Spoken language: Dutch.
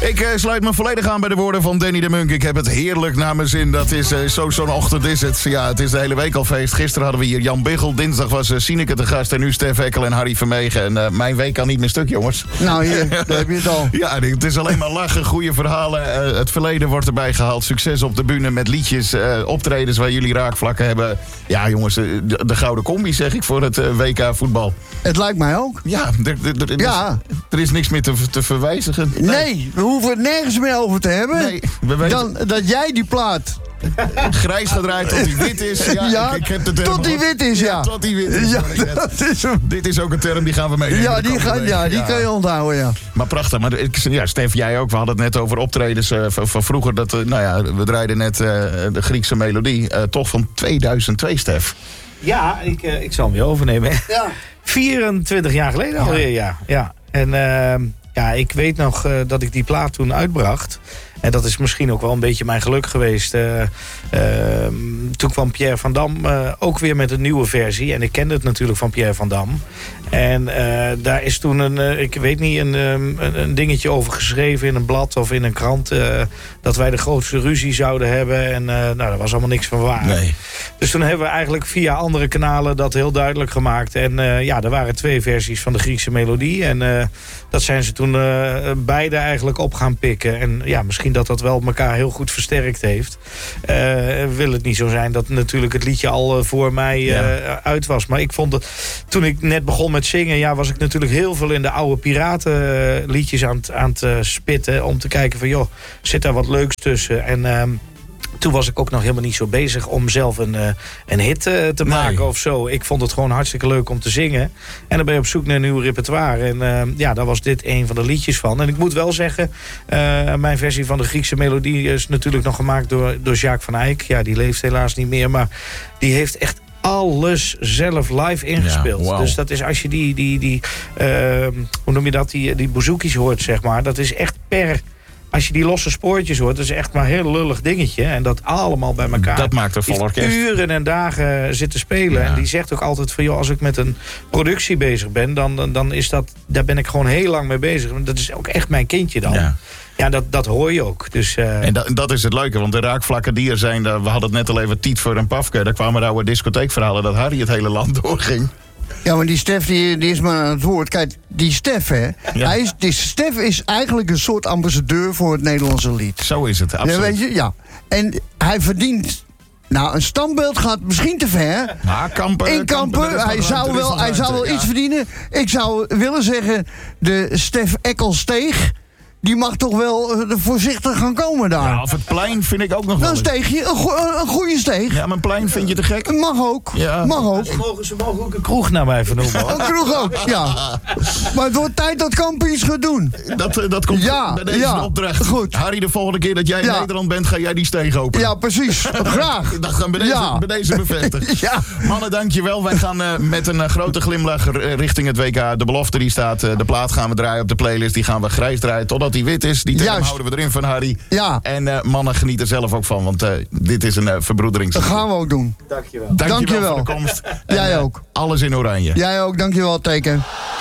Ik sluit me volledig aan bij de woorden van Danny de Munk. Ik heb het heerlijk naar mijn zin. Dat is zo'n ochtend is het. Ja, het is de hele week al feest. Gisteren hadden we hier Jan Biggel. Dinsdag was Sineke te gast. En nu Stef Eckel en Harry Vermegen. En mijn week kan niet meer stuk, jongens. Nou, hier, daar heb je het al. Ja, het is alleen maar lachen, goede verhalen. Het verleden wordt erbij gehaald. Succes op de bühne met liedjes, optredens waar jullie raakvlakken hebben. Ja, jongens, de gouden combi, zeg ik, voor het WK voetbal. Het lijkt mij ook. Ja, er is niks meer te verwijzigen. Nee, we hoeven het nergens meer over te hebben. Nee, we weten... Dan dat jij die plaat... grijs gedraaid tot die wit is. Ja, ik heb de term tot die wit is, ja. Tot die wit is. Ja, dat is hem. Dit is ook een term, die gaan we meenemen. Ja, die kan je onthouden, ja. Maar prachtig. Maar Stef, jij ook. We hadden het net over optredens van vroeger. We draaiden net de Griekse melodie. Toch van 2002, Stef. Ja, ik zal hem weer overnemen. Ja. 24 jaar geleden alweer, ja. En ik weet nog dat ik die plaat toen uitbracht. En dat is misschien ook wel een beetje mijn geluk geweest. Toen kwam Pierre van Dam ook weer met een nieuwe versie. En ik kende het natuurlijk van Pierre van Dam. En daar is toen een dingetje over geschreven in een blad of in een krant. Dat wij de grootste ruzie zouden hebben. En daar was allemaal niks van waar. Nee. Dus toen hebben we eigenlijk via andere kanalen dat heel duidelijk gemaakt. En er waren 2 versies van de Griekse melodie. En dat zijn ze toen beide eigenlijk op gaan pikken. En ja, misschien dat wel elkaar heel goed versterkt heeft. Wil het niet zo zijn dat natuurlijk het liedje al voor mij uit was. Maar ik vond het, toen ik net begon met zingen, was ik natuurlijk heel veel in de oude piratenliedjes aan het spitten. Om te kijken van, joh, zit daar wat leuks tussen? En toen was ik ook nog helemaal niet zo bezig om zelf een hit te maken of zo. Ik vond het gewoon hartstikke leuk om te zingen. En dan ben je op zoek naar een nieuw repertoire. En daar was dit een van de liedjes van. En ik moet wel zeggen, mijn versie van de Griekse melodie is natuurlijk nog gemaakt door Jacques van Eyck. Ja, die leeft helaas niet meer, maar die heeft echt alles zelf live ingespeeld. Ja, wow. Dus dat is als je die hoe noem je dat, die bouzouki's hoort, zeg maar. Dat is echt als je die losse spoortjes hoort, dat is echt maar een heel lullig dingetje. En dat allemaal bij elkaar. Dat maakt een vol orkest. Uren en dagen zitten spelen. Ja. En die zegt ook altijd van, joh, als ik met een productie bezig ben, dan is dat, daar ben ik gewoon heel lang mee bezig. Dat is ook echt mijn kindje dan. Ja, dat hoor je ook. Dus, En dat is het leuke, want de raakvlakken die er zijn, we hadden het net al even Tietver en Pafke. Daar kwamen oude discotheekverhalen dat Harry het hele land doorging. Ja, maar die Stef die is maar aan het woord. Kijk, die Stef, hè. Ja. Stef is eigenlijk een soort ambassadeur voor het Nederlandse lied. Zo is het, absoluut. Ja, weet je, ja. En hij verdient... Nou, een standbeeld gaat misschien te ver. Maar Kampen... Hij zou wel iets verdienen. Ik zou willen zeggen, de Stef Eckelsteeg... die mag toch wel voorzichtig gaan komen daar. Ja, of het plein vind ik ook nog wel. Een steegje, een goede steeg. Ja, maar een plein vind je te gek? Mag ook, mag ook. Ze mogen ook een kroeg naar mij vernoemen. Een kroeg ook, ja. Maar het wordt tijd dat Kampen iets gaat doen. Dat komt bij deze opdracht. Goed. Harry, de volgende keer dat jij in Nederland bent, ga jij die steeg openen. Ja, precies. Graag. Dat gaan we bij deze bevestigen. Ja. Mannen, dankjewel. Wij gaan met een grote glimlach richting het WK. De belofte die staat. De plaat gaan we draaien op de playlist. Die gaan we grijs draaien totdat die wit is. Die term houden we erin van Harry. Ja. En mannen genieten zelf ook van, want dit is een verbroedering. Dat gaan we ook doen. Dankjewel. Dankjewel voor de komst. Jij ook. Alles in oranje. Jij ook, dankjewel, Teken.